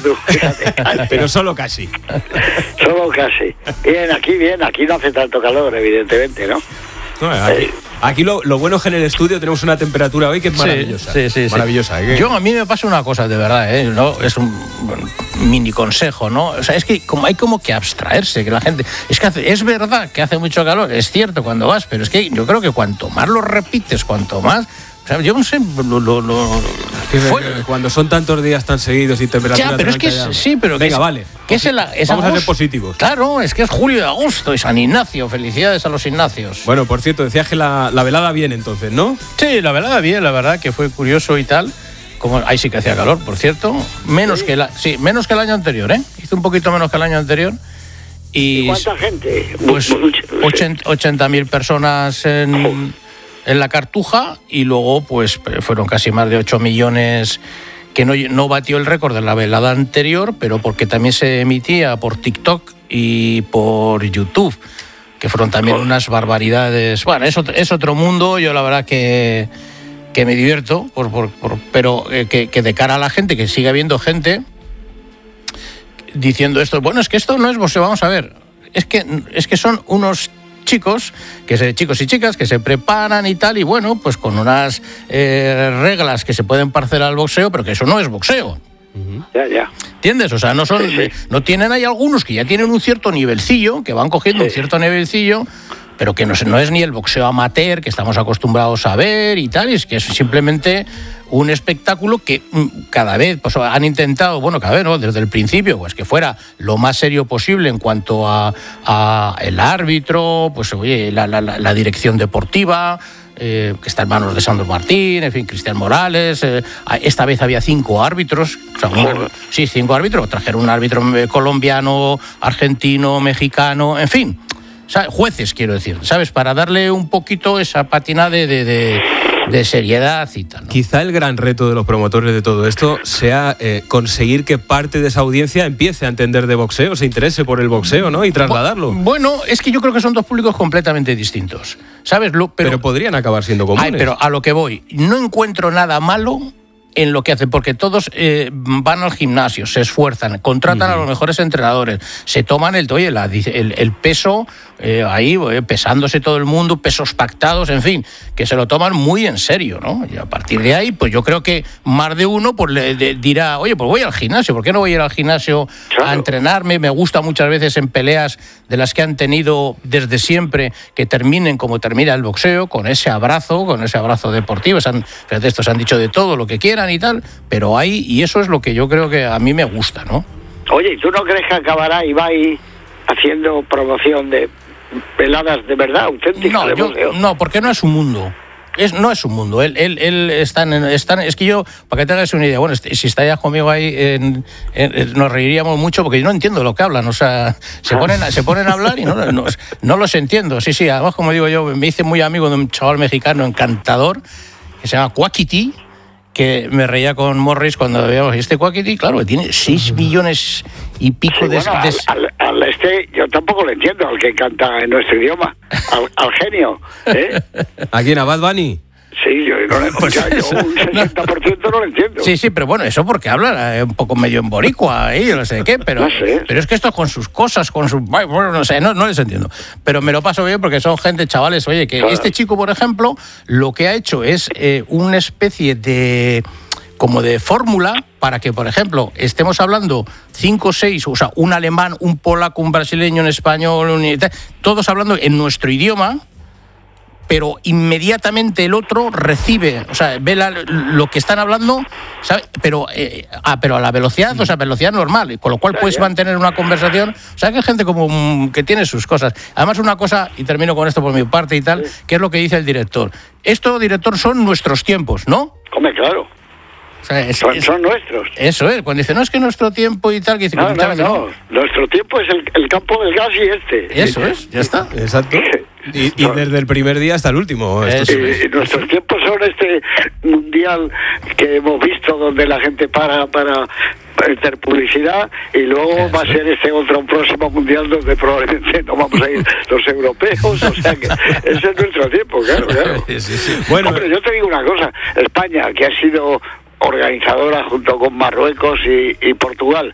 tú, fíjate. Pero solo casi. Solo casi. Bien, aquí no hace tanto calor, evidentemente, ¿no? No, aquí lo bueno es que en el estudio tenemos una temperatura hoy que es maravillosa. Sí. Maravillosa. A mí me pasa una cosa, de verdad, ¿no? Es un mini consejo, ¿no? O sea, es que hay que abstraerse, que la gente... Es que es verdad que hace mucho calor, es cierto cuando vas, pero es que yo creo que cuanto más lo repites, cuanto más... O sea, yo no sé, cuando son tantos días tan seguidos y temperatura ya, pero es que sí, pero venga, vale. Vamos a ser positivos. Claro, es que es julio y agosto y San Ignacio. Felicidades a los Ignacios. Bueno, por cierto, decías que la velada bien entonces, ¿no? Sí, la velada bien, la verdad que fue curioso y tal. Como ahí sí que hacía calor, por cierto. Menos que el año anterior, ¿eh? Hizo un poquito menos que el año anterior. ¿Y cuánta gente? Pues 80.000 personas en la Cartuja, y luego pues fueron casi más de 8 millones, que no batió el récord de la velada anterior, pero porque también se emitía por TikTok y por YouTube, que fueron también unas barbaridades. Bueno, es otro mundo. Yo la verdad que me divierto, pero que de cara a la gente, que sigue habiendo gente diciendo esto, bueno, es que esto no es boxeo, vamos a ver, es que son unos chicos y chicas que se preparan y tal, y bueno, pues con unas reglas que se pueden parecer al boxeo, pero que eso no es boxeo. Ya. ¿Entiendes? O sea, no tienen, hay algunos que ya tienen un cierto nivelcillo, que van cogiendo un cierto nivelcillo, pero que no es ni el boxeo amateur que estamos acostumbrados a ver y tal, y es que es simplemente un espectáculo que cada vez pues han intentado, cada vez, ¿no? Desde el principio, pues que fuera lo más serio posible en cuanto a el árbitro, pues oye, la dirección deportiva, que está en manos de Sandro Martín, en fin, Cristian Morales. Esta vez había 5 árbitros, 5 árbitros, trajeron un árbitro colombiano, argentino, mexicano, en fin. O sea, jueces, quiero decir, ¿sabes? Para darle un poquito esa patina de seriedad y tal, ¿no? Quizá el gran reto de los promotores de todo esto sea conseguir que parte de esa audiencia empiece a entender de boxeo, se interese por el boxeo, ¿no? Y trasladarlo. Bueno, es que yo creo que son dos públicos completamente distintos, ¿sabes? Pero podrían acabar siendo comunes. Pero a lo que voy, no encuentro nada malo en lo que hacen, porque todos van al gimnasio, se esfuerzan, contratan a los mejores entrenadores, se toman el peso ahí, pesándose todo el mundo, pesos pactados, en fin, que se lo toman muy en serio, ¿no? Y a partir de ahí, pues yo creo que más de uno pues le dirá, oye, pues voy al gimnasio, ¿por qué no voy a ir al gimnasio a entrenarme? Me gusta muchas veces en peleas de las que han tenido desde siempre, que terminen como termina el boxeo, con ese abrazo deportivo. Fíjate, estos han dicho de todo lo que quieran y tal, pero y eso es lo que yo creo que a mí me gusta, ¿no? Oye, ¿y tú no crees que acabará Ibai haciendo promoción de veladas de verdad, auténticas? No, porque no es un mundo. No es un mundo. Él está es que yo, para que te hagas una idea, bueno, si está ya conmigo ahí, nos reiríamos mucho, porque yo no entiendo lo que hablan. O sea, se ponen a hablar y no los entiendo. Sí, además, como digo yo, me hice muy amigo de un chaval mexicano encantador que se llama Quackity, que me reía con Morris cuando veíamos este Quackity, claro, que tiene 6 millones y pico de... yo tampoco lo entiendo, al que canta en nuestro idioma, al genio, ¿eh? ¿A quién? ¿A Bad Bunny? Sí, yo un 60% no lo entiendo. Sí, pero bueno, eso porque habla un poco medio en boricua, no sé qué, pero es que esto con sus cosas, bueno, no sé, no les entiendo. Pero me lo paso bien porque son gente, chavales, oye, que este chico, por ejemplo, lo que ha hecho es una especie de fórmula para que, por ejemplo, estemos hablando 5 o 6, o sea, un alemán, un polaco, un brasileño, un español, todos hablando en nuestro idioma, pero inmediatamente el otro recibe, o sea, ve lo que están hablando, ¿sabe? Pero a la velocidad, o sea, velocidad normal, con lo cual puedes mantener una conversación. O sea, que hay gente como que tiene sus cosas. Además, una cosa, y termino con esto por mi parte y tal, que es lo que dice el director. Esto, director, son nuestros tiempos, ¿no? Come, claro. O sea, son nuestros. Eso es, cuando dice, no, es que nuestro tiempo y tal, que dice... No. Nuestro tiempo es el campo del gas y Eso es, ya está. Exacto. Y desde el primer día hasta el último. Y nuestros tiempos son este mundial que hemos visto, donde la gente para hacer publicidad, y luego va a ser un próximo mundial donde probablemente no vamos a ir los europeos. O sea que ese es nuestro tiempo, claro. Sí. Bueno, hombre, yo te digo una cosa, España, que ha sido organizadora junto con Marruecos y Portugal